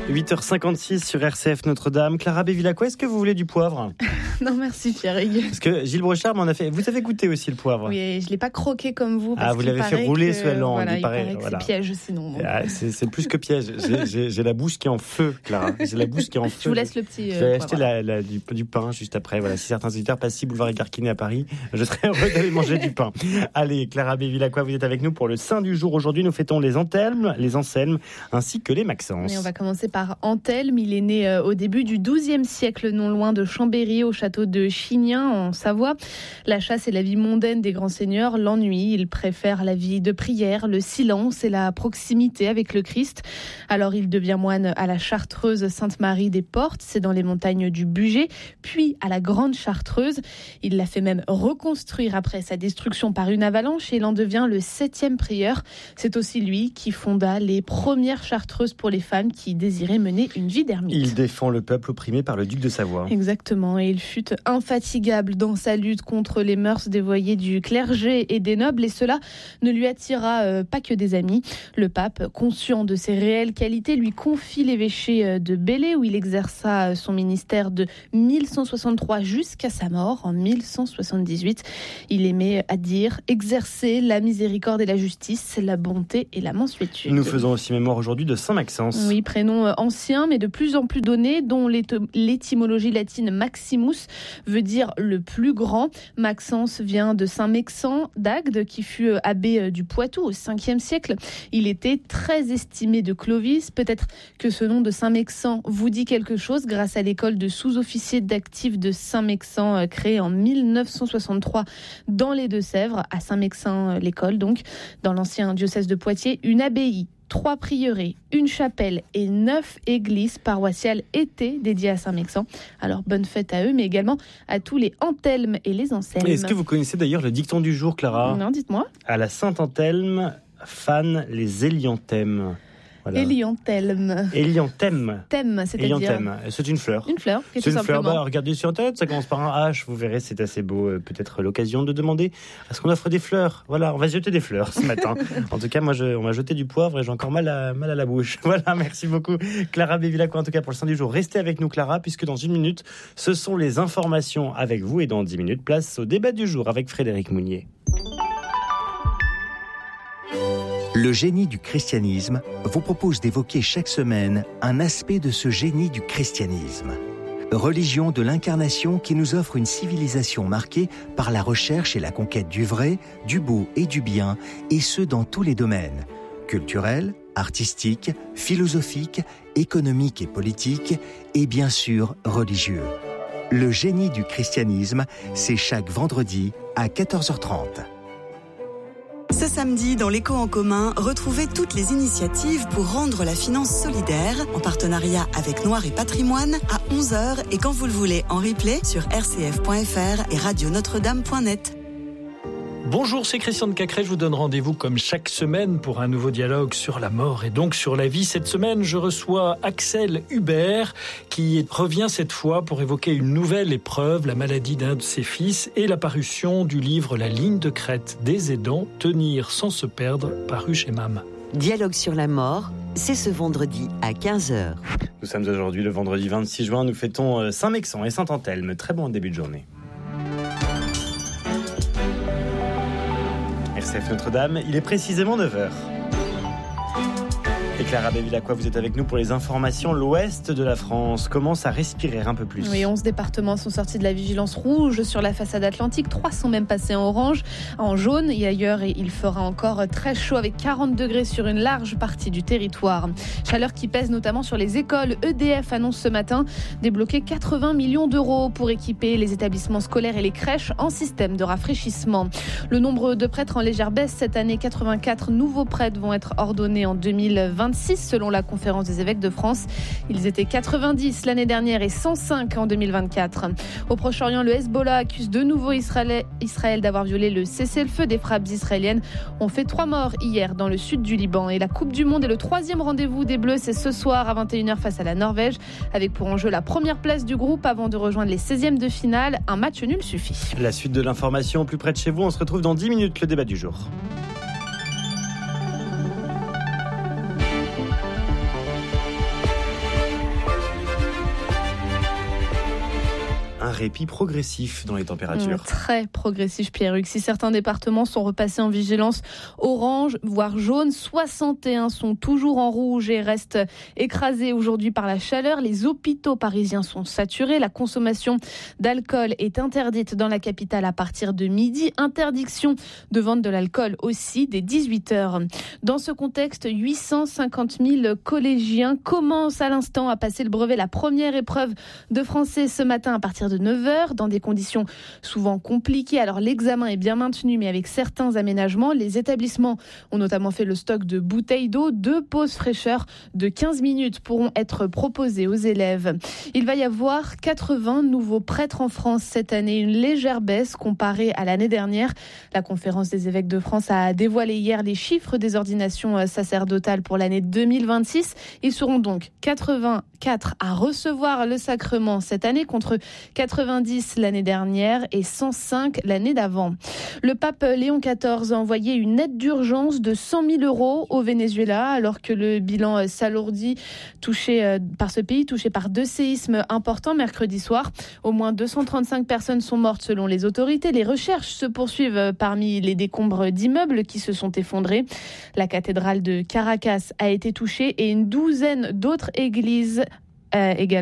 8h56 sur RCF Notre-Dame. Clara Bevilacqua, est-ce que vous voulez du poivre ? Non, merci Pierre-Hugues. Parce que Gilles Brochard m'en a fait. Vous avez goûté aussi le poivre ? Oui, je ne l'ai pas croqué comme vous. Parce vous l'avez fait rouler sous la langue. Voilà, il paraît que voilà. c'est piège sinon. C'est plus que piège. J'ai la bouche qui est en feu, Clara. J'ai la bouche qui est en feu. Je vous laisse le petit. Je vais acheter du pain juste après. Voilà. Si certains auditeurs passent ici boulevard Écarquiné à Paris, je serais heureux d'aller manger du pain. Allez, Clara Bevilacqua, vous êtes avec nous pour le Saint du jour. Aujourd'hui, nous fêtons les Anthelmes, les Anselmes, ainsi que les Maxence. Et on va commencer par Anthelme. Il est né au début du XIIe siècle, non loin de Chambéry, au château de Chignin, en Savoie. La chasse et la vie mondaine des grands seigneurs l'ennuient. Il préfère la vie de prière, le silence et la proximité avec le Christ. Alors il devient moine à la Chartreuse Sainte-Marie des Portes, c'est dans les montagnes du Bugey, puis à la Grande Chartreuse. Il l'a fait même reconstruire après sa destruction par une avalanche et il en devient le 7e prieur. C'est aussi lui qui fonda les premières chartreuses pour les femmes qui désiraient mener une vie d'ermite. Il défend le peuple opprimé par le duc de Savoie. Exactement, et il fut infatigable dans sa lutte contre les mœurs dévoyées du clergé et des nobles, et cela ne lui attira pas que des amis. Le pape, conscient de ses réelles qualités, lui confie l'évêché de Belley, où il exerça son ministère de 1163 jusqu'à sa mort en 1178. Il aimait à dire exercer la miséricorde et la justice, la bonté et la mansuétude. Nous faisons aussi mémoire aujourd'hui de Saint Maxence. Oui, prénom ancien mais de plus en plus donné, dont l'étymologie latine Maximus veut dire le plus grand. Maxence vient de Saint-Mexan d'Agde, qui fut abbé du Poitou au 5e siècle. Il était très estimé de Clovis. Peut-être que ce nom de Saint-Mexan vous dit quelque chose grâce à l'école de sous-officiers d'actifs de Saint-Mexan, créée en 1963 dans les Deux-Sèvres, à Saint-Mexan l'école, donc dans l'ancien diocèse de Poitiers. Une abbaye, 3 prieurés, une chapelle et 9 églises paroissiales étaient dédiées à Saint-Mexan. Alors bonne fête à eux, mais également à tous les Anthelmes et les Anselmes. Est-ce que vous connaissez d'ailleurs le dicton du jour, Clara ? Non, dites-moi. À la Saint-Anthelme, fan les élianthèmes. Voilà. Hélianthème. Thème, c'est-à-dire C'est une fleur. Une fleur, c'est une fleur. Regardez sur Internet, ça commence par un H. Vous verrez, c'est assez beau. Peut-être l'occasion de demander à ce qu'on offre des fleurs. Voilà, on va jeter des fleurs ce matin. En tout cas, moi, on m'a jeté du poivre et j'ai encore mal à la bouche. Voilà, merci beaucoup, Clara Bevilacqua. En tout cas, pour le Saint du jour, restez avec nous, Clara, puisque dans 1 minute, ce sont les informations avec vous. Et dans 10 minutes, place au débat du jour avec Frédéric Mounier. Le génie du christianisme vous propose d'évoquer chaque semaine un aspect de ce génie du christianisme. Religion de l'incarnation qui nous offre une civilisation marquée par la recherche et la conquête du vrai, du beau et du bien, et ce dans tous les domaines, culturels, artistiques, philosophiques, économiques et politiques, et bien sûr religieux. Le génie du christianisme, c'est chaque vendredi à 14h30. Ce samedi, dans l'Écho en commun, retrouvez toutes les initiatives pour rendre la finance solidaire, en partenariat avec Noir et Patrimoine, à 11h et quand vous le voulez en replay sur rcf.fr et radionotre-dame.net. Bonjour, c'est Christian de Cacré. Je vous donne rendez-vous comme chaque semaine pour un nouveau dialogue sur la mort et donc sur la vie. Cette semaine, je reçois Axel Hubert qui revient cette fois pour évoquer une nouvelle épreuve, la maladie d'un de ses fils et la parution du livre La ligne de crête des aidants, tenir sans se perdre, paru chez MAM. Dialogue sur la mort, c'est ce vendredi à 15h. Nous sommes aujourd'hui le vendredi 26 juin. Nous fêtons Saint-Mexan et Saint-Anthelme. Très bon début de journée. RCF Notre-Dame, il est précisément 9h. Et Clara Bevilacqua, vous êtes avec nous pour les informations. L'ouest de la France commence à respirer un peu plus. Oui, 11 départements sont sortis de la vigilance rouge sur la façade atlantique. 3 sont même passés en orange, en jaune et ailleurs. Et il fera encore très chaud avec 40 degrés sur une large partie du territoire. Chaleur qui pèse notamment sur les écoles. EDF annonce ce matin débloquer 80 millions d'euros pour équiper les établissements scolaires et les crèches en système de rafraîchissement. Le nombre de prêtres en légère baisse cette année. 84 nouveaux prêtres vont être ordonnés en 2026 selon la Conférence des évêques de France. Ils étaient 90 l'année dernière et 105 en 2024. Au Proche-Orient, le Hezbollah accuse de nouveau Israël d'avoir violé le cessez-le-feu. Des frappes israéliennes ont fait 3 morts hier dans le sud du Liban. Et la Coupe du Monde est le 3e rendez-vous des Bleus. C'est ce soir à 21h face à la Norvège, avec pour enjeu la première place du groupe avant de rejoindre les 16e de finale. Un match nul suffit. La suite de l'information plus près de chez vous. On se retrouve dans 10 minutes, le débat du jour. répit progressif dans les températures. Très progressif, Pierre-Hugues. Si certains départements sont repassés en vigilance orange, voire jaune, 61 sont toujours en rouge et restent écrasés aujourd'hui par la chaleur. Les hôpitaux parisiens sont saturés. La consommation d'alcool est interdite dans la capitale à partir de midi. Interdiction de vente de l'alcool aussi dès 18h. Dans ce contexte, 850 000 collégiens commencent à l'instant à passer le brevet. La première épreuve de français ce matin à partir de 9h dans des conditions souvent compliquées. Alors l'examen est bien maintenu mais avec certains aménagements. Les établissements ont notamment fait le stock de bouteilles d'eau. 2 pauses fraîcheur de 15 minutes pourront être proposées aux élèves. Il va y avoir 80 nouveaux prêtres en France cette année, une légère baisse comparée à l'année dernière. La conférence des évêques de France a dévoilé hier les chiffres des ordinations sacerdotales pour l'année 2026. Ils seront donc 84 à recevoir le sacrement cette année contre 90 l'année dernière et 105 l'année d'avant. Le pape Léon XIV a envoyé une aide d'urgence de 100 000 € au Venezuela alors que le bilan s'alourdit par ce pays touché par 2 séismes importants mercredi soir. Au moins 235 personnes sont mortes selon les autorités. Les recherches se poursuivent parmi les décombres d'immeubles qui se sont effondrés. La cathédrale de Caracas a été touchée et une douzaine d'autres églises également.